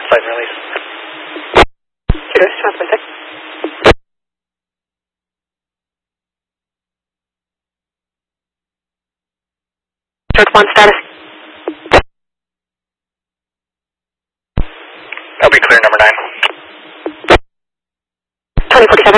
5 and release. Kudos, transmitting. Stroke 1 status. That'll be clear, number 9. 2047.